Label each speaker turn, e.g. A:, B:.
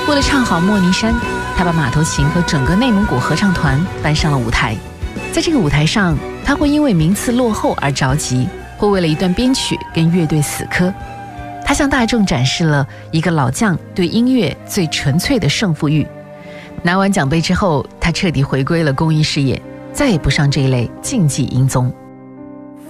A: 为了唱好《莫尼山》，他把马头琴和整个内蒙古合唱团搬上了舞台。在这个舞台上，他会因为名次落后而着急，会为了一段编曲跟乐队死磕。他向大众展示了一个老将对音乐最纯粹的胜负欲。拿完奖杯之后，他彻底回归了公益事业，再也不上这一类竞技音综。